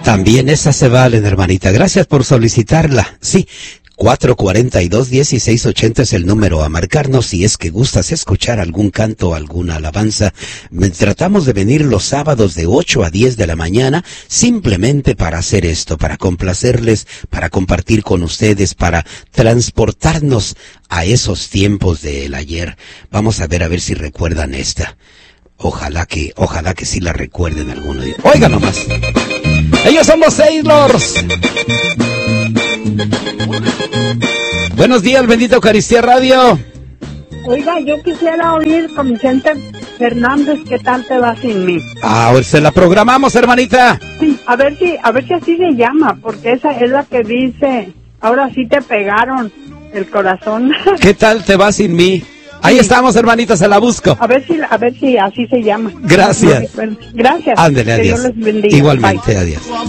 También esas se valen, hermanita. Gracias por solicitarla. Sí, 442-1680 es el número a marcarnos si es que gustas escuchar algún canto, alguna alabanza. Tratamos de venir los sábados de 8 a 10 de la mañana simplemente para hacer esto, para complacerles, para compartir con ustedes, para transportarnos a esos tiempos del ayer. Vamos a ver si recuerdan esta. Ojalá que sí la recuerden alguno día. Oigan nomás. Ellos son los Sailors. Buenos días, bendita Eucaristía Radio. Oiga, yo quisiera oír con Vicente Fernández, ¿qué tal te va sin mí? Se la programamos, hermanita. Sí, a ver si así se llama, porque esa es la que dice, ahora sí te pegaron el corazón. ¿Qué tal te va sin mí? Ahí estamos, hermanita, se la busco. A ver si así se llama. Gracias. Gracias. Ándele, adiós. Que Dios les bendiga. Igualmente, Bye. Adiós.